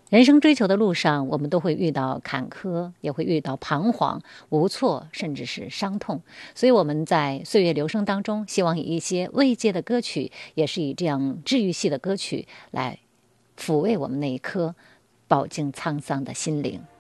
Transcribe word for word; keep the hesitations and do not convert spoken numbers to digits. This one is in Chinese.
人生追求的路上，我们都会遇到坎坷，也会遇到彷徨、无措，甚至是伤痛。所以我们在岁月流声当中，希望以一些慰藉的歌曲，也是以这样治愈系的歌曲来抚慰我们那一颗饱经沧桑的心灵。